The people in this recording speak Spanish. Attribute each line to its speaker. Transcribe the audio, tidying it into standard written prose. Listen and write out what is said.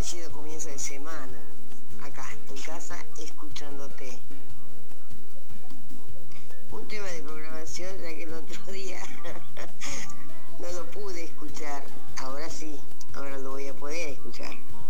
Speaker 1: bendecido comienzo de semana, acá en casa, escuchándote. Un tema de programación, ya que el otro día no lo pude escuchar. Ahora sí, ahora lo voy a poder escuchar.